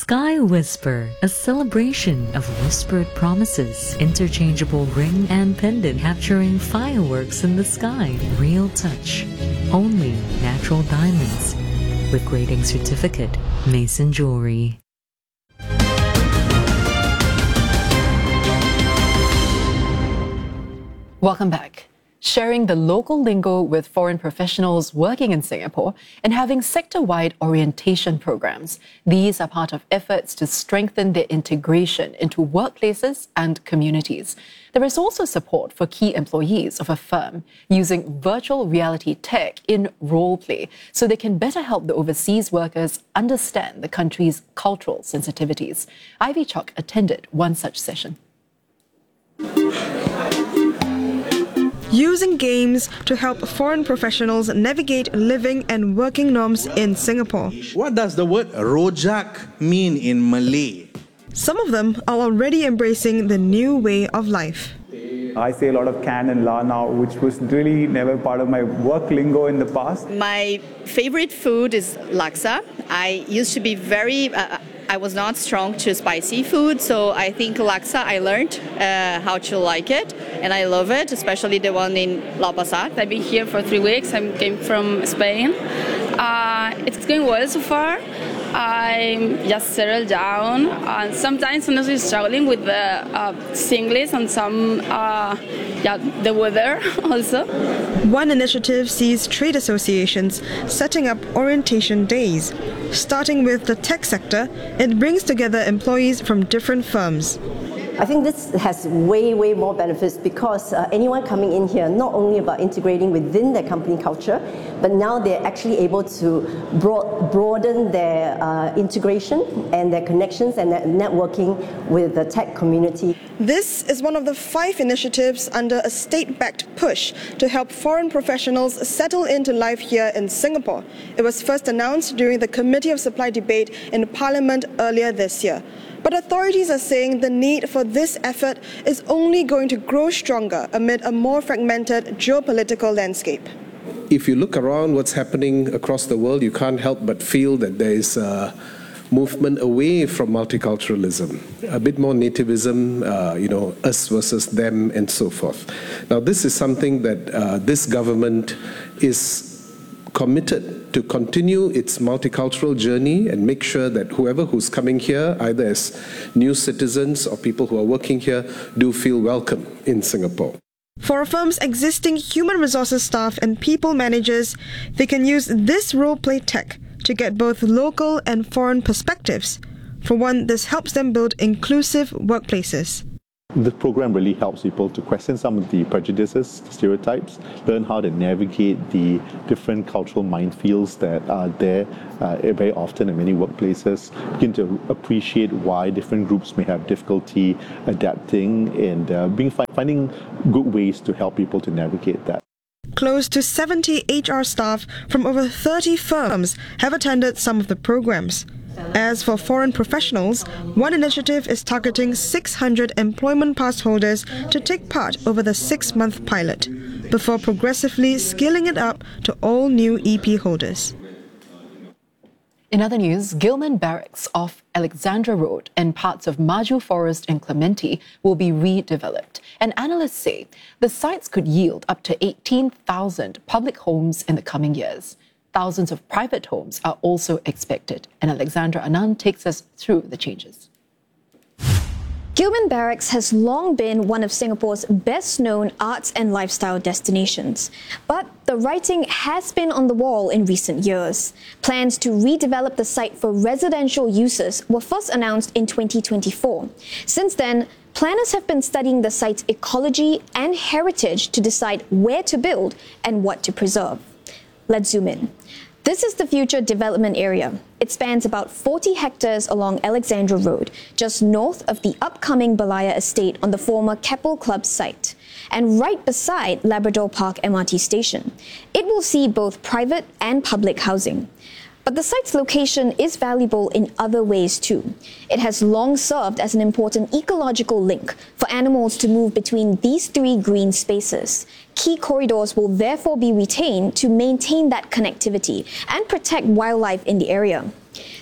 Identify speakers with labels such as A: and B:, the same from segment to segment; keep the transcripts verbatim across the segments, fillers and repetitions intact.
A: Sky Whisper, a celebration of whispered promises, interchangeable ring and pendant capturing fireworks in the sky. Real touch. Only natural diamonds. With grading certificate, Mason Jewelry.
B: Welcome back. Sharing the local lingo with foreign professionals working in Singapore and having sector-wide orientation programs. These are part of efforts to strengthen their integration into workplaces and communities. There is also support for key employees of a firm using virtual reality tech in role play so they can better help the overseas workers understand the country's cultural sensitivities. Ivy Chok attended one such session.
C: Using games to help foreign professionals navigate living and working norms in Singapore.
D: What does the word rojak mean in Malay?
C: Some of them are already embracing the new way of life.
E: I say a lot of can and la now, which was really never part of my work lingo in the past.
F: My favorite food is laksa. I used to be very... Uh, I was not strong to spicy food, so I think laksa I learned uh, how to like it, and I love it, especially the one in Lau Pa Sat.
G: I've been here for three weeks. I came from Spain. Uh, it's going well so far. I just settled down. Uh, sometimes, sometimes we're struggling with the uh, Singlish and some, uh, yeah, the weather also.
C: One initiative sees trade associations setting up orientation days. Starting with the tech sector, it brings together employees from different firms.
H: I think this has way, way more benefits because uh, anyone coming in here, not only about integrating within their company culture, but now they're actually able to broad, broaden their uh, integration and their connections and their networking with the tech community.
C: This is one of the five initiatives under a state-backed push to help foreign professionals settle into life here in Singapore. It was first announced during the Committee of Supply debate in Parliament earlier this year. But authorities are saying the need for this effort is only going to grow stronger amid a more fragmented geopolitical landscape.
I: If you look around what's happening across the world, you can't help but feel that there is a movement away from multiculturalism, a bit more nativism, uh, you know, us versus them and so forth. Now, this is something that uh, this government is committed to continue its multicultural journey and make sure that whoever who's coming here, either as new citizens or people who are working here, do feel welcome in Singapore.
C: For a firm's existing human resources staff and people managers, they can use this role-play tech to get both local and foreign perspectives. For one, this helps them build inclusive workplaces.
E: This program really helps people to question some of the prejudices, stereotypes, learn how to navigate the different cultural minefields that are there uh, very often in many workplaces, begin to appreciate why different groups may have difficulty adapting and uh, being, finding good ways to help people to navigate that.
C: Close to seventy H R staff from over thirty firms have attended some of the programs. As for foreign professionals, one initiative is targeting six hundred employment pass holders to take part over the six-month pilot, before progressively scaling it up to all new E P holders.
B: In other news, Gillman Barracks off Alexandra Road and parts of Maju Forest and Clementi will be redeveloped. And analysts say the sites could yield up to eighteen thousand public homes in the coming years. Thousands of private homes are also expected. And Alexandra Anand takes us through the changes.
J: Gillman Barracks has long been one of Singapore's best-known arts and lifestyle destinations. But the writing has been on the wall in recent years. Plans to redevelop the site for residential uses were first announced in twenty twenty-four. Since then, planners have been studying the site's ecology and heritage to decide where to build and what to preserve. Let's zoom in. This is the future development area. It spans about forty hectares along Alexandra Road, just north of the upcoming Balaya estate on the former Keppel Club site, and right beside Labrador Park M R T station. It will see both private and public housing. But the site's location is valuable in other ways too. It has long served as an important ecological link for animals to move between these three green spaces. Key corridors will therefore be retained to maintain that connectivity and protect wildlife in the area.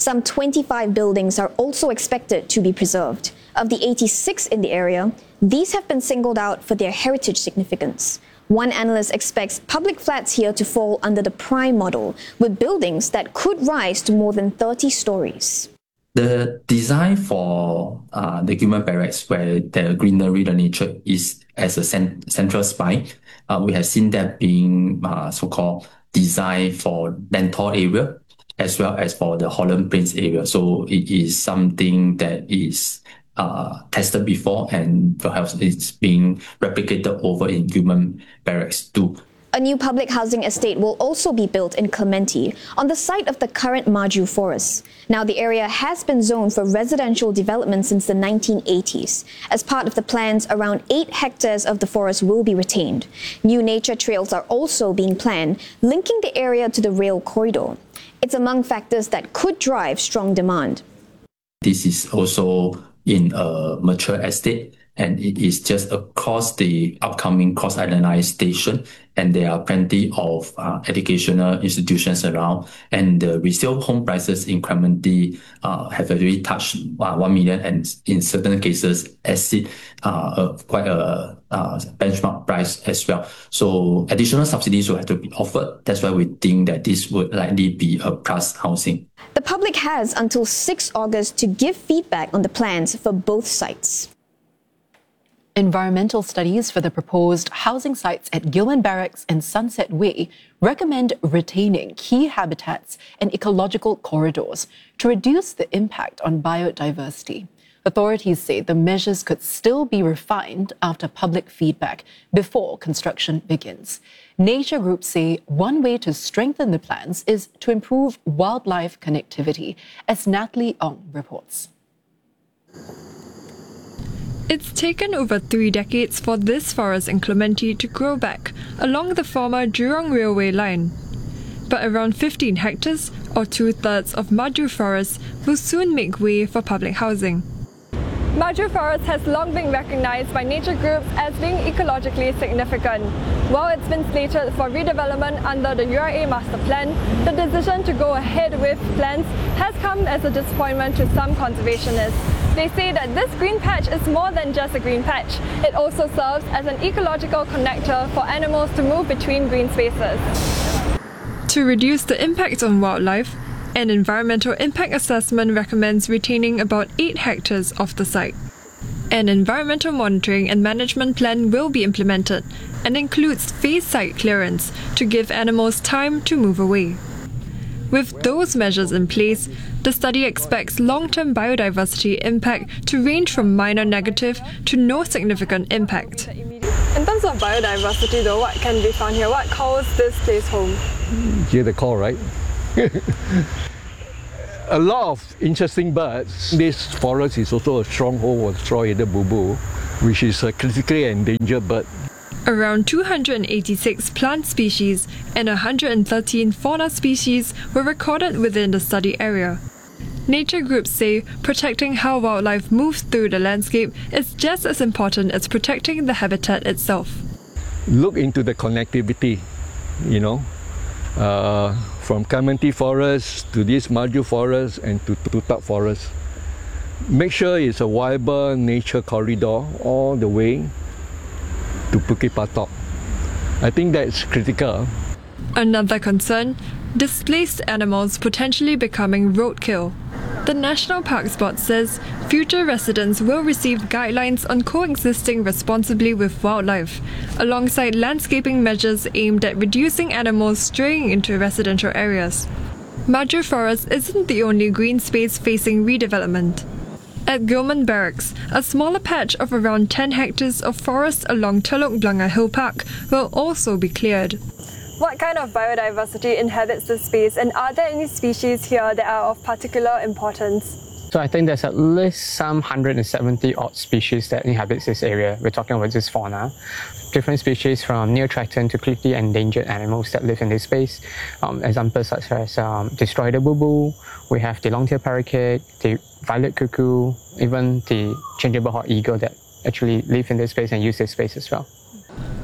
J: Some twenty-five buildings are also expected to be preserved. Of the eighty-six in the area, these have been singled out for their heritage significance. One analyst expects public flats here to fall under the prime model, with buildings that could rise to more than thirty stories.
K: The design for uh, the Gillman Barracks, where the greenery, the nature is as a cent central spine, uh, we have seen that being uh, so-called designed for Lentor area as well as for the Holland Plains area. So it is something that is uh, tested before, and perhaps it's being replicated over in Gillman Barracks too.
J: A new public housing estate will also be built in Clementi, on the site of the current Maju Forest. Now, the area has been zoned for residential development since the nineteen eighties. As part of the plans, around eight hectares of the forest will be retained. New nature trails are also being planned, linking the area to the rail corridor. It's among factors that could drive strong demand.
K: This is also in a mature estate, and it is just across the upcoming Cross Island Line station, and there are plenty of uh, educational institutions around, and the resale home prices in Clementi uh, have already touched uh, one million, and in certain cases exceed uh, a, quite a uh, benchmark price as well. So additional subsidies will have to be offered. That's why we think that this would likely be a plus housing.
J: The public has until sixth August to give feedback on the plans for both sites.
B: Environmental studies for the proposed housing sites at Gillman Barracks and Sunset Way recommend retaining key habitats and ecological corridors to reduce the impact on biodiversity. Authorities say the measures could still be refined after public feedback before construction begins. Nature groups say one way to strengthen the plans is to improve wildlife connectivity, as Natalie Ong reports.
L: It's taken over three decades for this forest in Clementi to grow back along the former Jurong Railway line. But around fifteen hectares, or two-thirds of Maju Forest, will soon make way for public housing.
M: Maju Forest has long been recognised by nature groups as being ecologically significant. While it's been slated for redevelopment under the U R A Master Plan, the decision to go ahead with plans has come as a disappointment to some conservationists. They say that this green patch is more than just a green patch. It also serves as an ecological connector for animals to move between green spaces.
L: To reduce the impact on wildlife, an environmental impact assessment recommends retaining about eight hectares of the site. An environmental monitoring and management plan will be implemented and includes phased site clearance to give animals time to move away. With those measures in place, the study expects long-term biodiversity impact to range from minor negative to no significant impact.
M: In terms of biodiversity though, what can be found here? What calls this place home?
N: Hear the call, right? A lot of interesting birds. This forest is also a stronghold of straw-headed bubu, which is a critically endangered bird.
L: Around two hundred eighty-six plant species and one hundred thirteen fauna species were recorded within the study area. Nature groups say protecting how wildlife moves through the landscape is just as important as protecting the habitat itself.
N: Look into the connectivity, you know, uh, from Clementi Forest to this Maju Forest and to Tutup Forest. Make sure it's a viable nature corridor all the way to Bukit Batok. I think that's critical.
L: Another concern, displaced animals potentially becoming roadkill. The National Parks Board says future residents will receive guidelines on coexisting responsibly with wildlife, alongside landscaping measures aimed at reducing animals straying into residential areas. Maju Forest isn't the only green space facing redevelopment. At Gillman Barracks, a smaller patch of around ten hectares of forest along Telok Blangah Hill Park will also be cleared.
M: What kind of biodiversity inhabits this space, and are there any species here that are of particular importance?
O: So I think there's at least some one hundred seventy odd species that inhabits this area. We're talking about this fauna. Different species from neotracton to critically endangered animals that live in this space. Um, examples such as um, the straw-headed bubu, we have the long-tailed parakeet, the violet cuckoo, even the changeable hawk eagle that actually live in this space and use this space as well.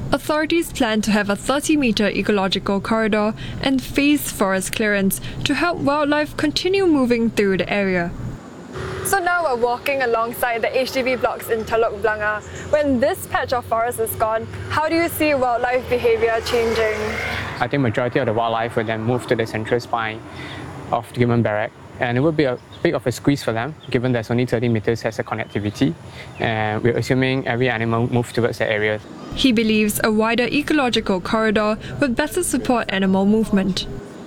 L: Authorities plan to have a thirty metre ecological corridor and phased forest clearance to help wildlife continue moving through the area.
M: So now we're walking alongside the H D B blocks in Teluk Blangah. When this patch of forest is gone, how do you see wildlife behaviour changing?
O: I think majority of the wildlife will then move to the central spine of Gillman Barrack, and it would be a bit of a squeeze for them, given there's only thirty metres as a connectivity, and we're assuming every animal moves towards that area.
L: He believes a wider ecological corridor would better support animal movement.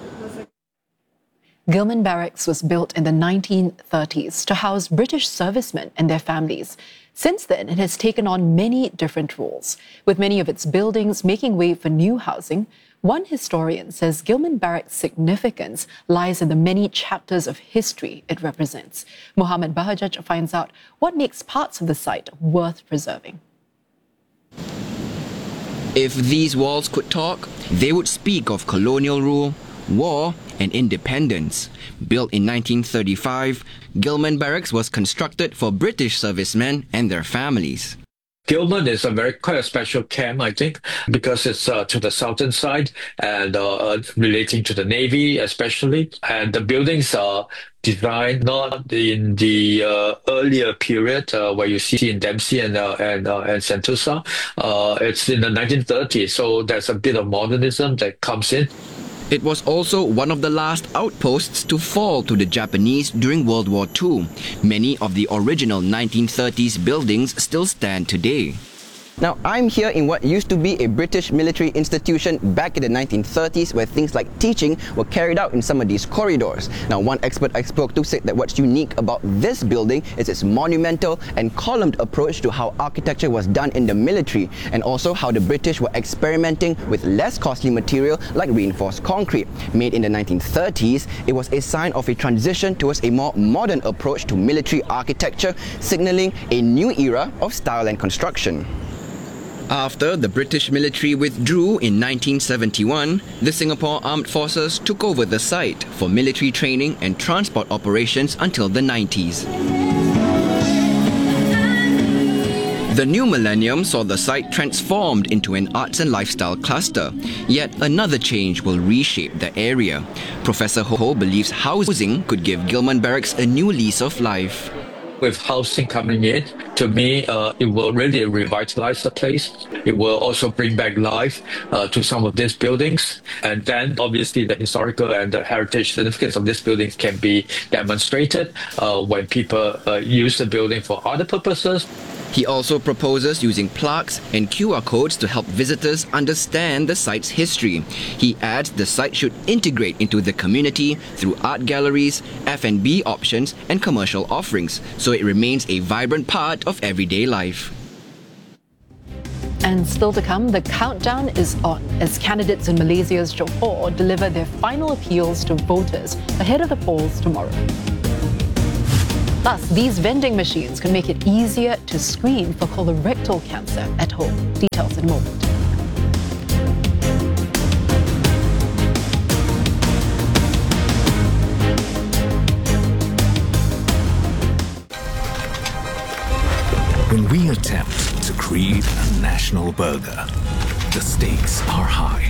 B: Gillman Barracks was built in the nineteen thirties to house British servicemen and their families. Since then, it has taken on many different roles, with many of its buildings making way for new housing. One historian says Gillman Barracks' significance lies in the many chapters of history it represents. Mohammed Bahajaj finds out what makes parts of the site worth preserving.
P: If these walls could talk, they would speak of colonial rule, war and independence. Built in nineteen thirty-five, Gillman Barracks was constructed for British servicemen and their families.
Q: Gillman is a very quite a special camp, I think, because it's uh, to the southern side and uh, relating to the Navy especially. And the buildings are designed not in the uh, earlier period uh, where you see in Dempsey and uh, and, uh, and Sentosa. Uh, it's in the nineteen thirties, so there's a bit of modernism that comes in.
P: It was also one of the last outposts to fall to the Japanese during World War Two. Many of the original nineteen thirties buildings still stand today.
R: Now, I'm here in what used to be a British military institution back in the nineteen thirties, where things like teaching were carried out in some of these corridors. Now, one expert I spoke to said that what's unique about this building is its monumental and columned approach to how architecture was done in the military, and also how the British were experimenting with less costly material like reinforced concrete. Made in the nineteen thirties, it was a sign of a transition towards a more modern approach to military architecture, signaling a new era of style and construction.
P: After the British military withdrew in nineteen seventy-one, the Singapore Armed Forces took over the site for military training and transport operations until the nineties. The new millennium saw the site transformed into an arts and lifestyle cluster. Yet another change will reshape the area. Professor Ho believes housing could give Gillman Barracks a new lease of life.
Q: With housing coming in, to me, uh, it will really revitalize the place. It will also bring back life uh, to some of these buildings. And then, obviously, the historical and the heritage significance of these buildings can be demonstrated uh, when people uh, use the building for other purposes.
P: He also proposes using plaques and Q R codes to help visitors understand the site's history. He adds the site should integrate into the community through art galleries, F and B options and commercial offerings, so it remains a vibrant part of everyday life.
B: And still to come, the countdown is on as candidates in Malaysia's Johor deliver their final appeals to voters ahead of the polls tomorrow. Plus, these vending machines can make it easier to screen for colorectal cancer at home. Details in a moment.
S: When we attempt to create a national burger, the stakes are high.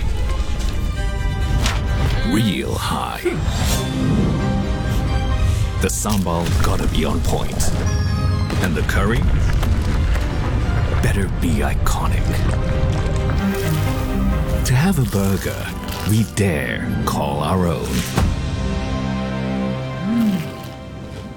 S: Real high. The sambal gotta be on point. And the curry better be iconic. To have a burger we dare call our own.